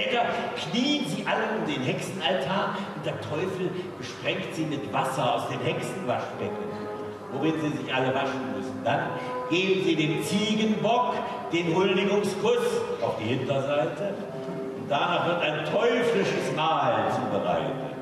später knien sie alle um den Hexenaltar und der Teufel besprengt sie mit Wasser aus dem Hexenwaschbecken, worin sie sich alle waschen müssen. Dann geben sie dem Ziegenbock den Huldigungskuss auf die Hinterseite und danach wird ein teuflisches Mahl zubereitet.